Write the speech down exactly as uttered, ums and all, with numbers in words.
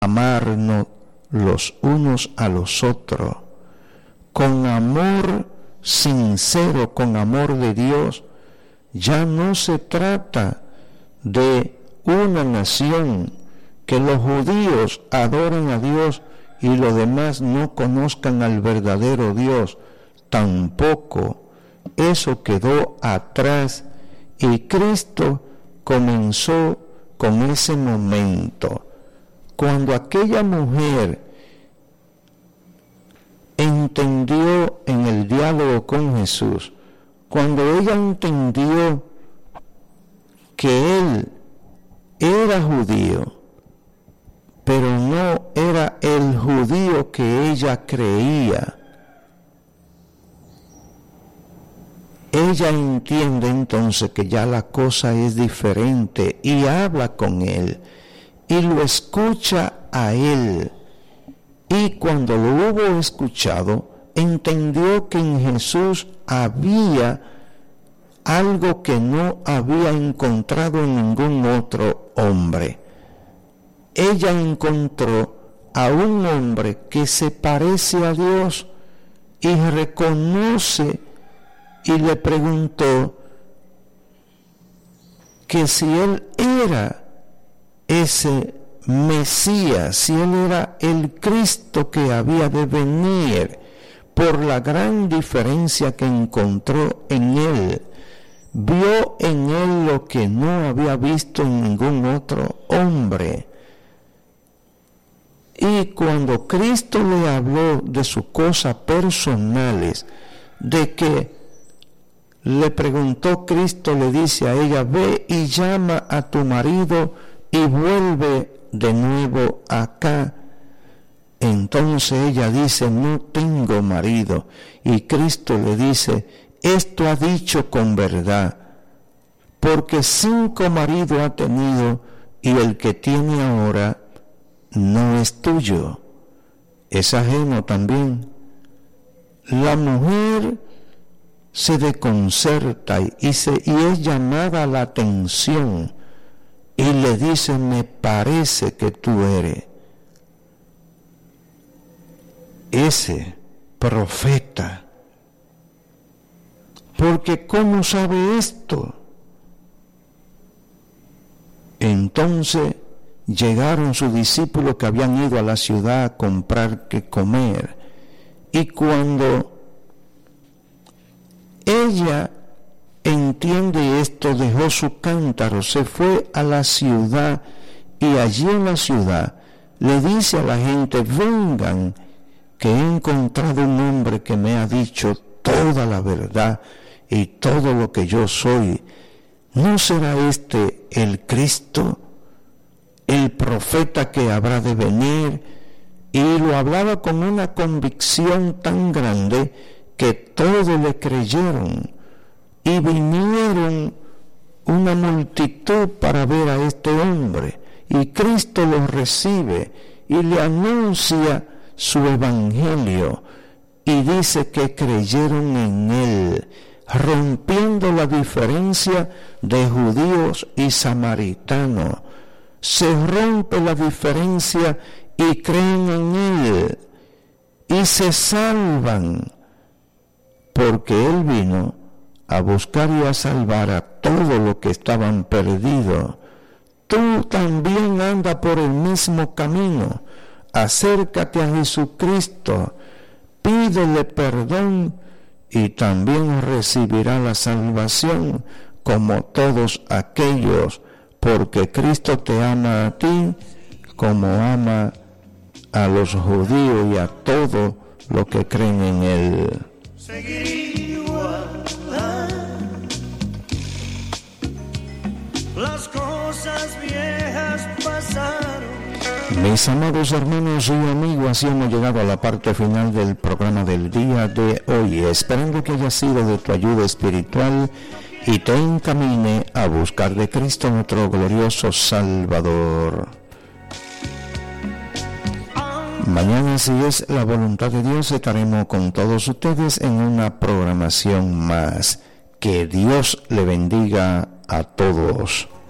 amarnos los unos a los otros, con amor sincero, con amor de Dios. Ya no se trata de una nación, que los judíos adoren a Dios y los demás no conozcan al verdadero Dios. Tampoco. Eso quedó atrás y Cristo comenzó con ese momento. Cuando aquella mujer entendió en el diálogo con Jesús, cuando ella entendió que Él era judío, pero no era el judío que ella creía, ella entiende entonces que ya la cosa es diferente y habla con Él y lo escucha a Él. Y cuando lo hubo escuchado, entendió que en Jesús había algo que no había encontrado en ningún otro hombre. Ella encontró a un hombre que se parece a Dios y reconoce, y le preguntó que si él era ese Mesías, si él era el Cristo que había de venir, por la gran diferencia que encontró en él. Vio en él lo que no había visto en ningún otro hombre. Y cuando Cristo le habló de sus cosas personales, de que le preguntó, Cristo le dice a ella, ve y llama a tu marido y vuelve de nuevo acá. Entonces ella dice, no tengo marido. Y Cristo le dice, esto ha dicho con verdad, porque cinco maridos ha tenido y el que tiene ahora no es tuyo, es ajeno también. La mujer se desconcerta y, se, y es llamada la atención y le dice, me parece que tú eres ese profeta. Porque ¿cómo sabe esto? Entonces llegaron sus discípulos que habían ido a la ciudad a comprar qué comer. Y cuando ella entiende esto, dejó su cántaro, se fue a la ciudad y allí en la ciudad le dice a la gente, vengan, que he encontrado un hombre que me ha dicho toda la verdad y todo lo que yo soy. ¿No será este el Cristo, el profeta que habrá de venir? Y lo hablaba con una convicción tan grande que todos le creyeron y vinieron una multitud para ver a este hombre. Y Cristo los recibe y le anuncia su evangelio y dice que creyeron en él, rompiendo la diferencia de judíos y samaritanos. Se rompe la diferencia y creen en él y se salvan, porque él vino a buscar y a salvar a todos los que estaban perdidos. Tú también anda por el mismo camino. Acércate a Jesucristo, pídele perdón y también recibirá la salvación como todos aquellos, porque Cristo te ama a ti como ama a los judíos y a todos los que creen en él. Las cosas viejas pasaron. Mis amados hermanos y amigos, así hemos llegado a la parte final del programa del día de hoy, esperando que haya sido de tu ayuda espiritual y te encamine a buscar de Cristo nuestro glorioso Salvador. Mañana, si es la voluntad de Dios, estaremos con todos ustedes en una programación más. Que Dios le bendiga a todos.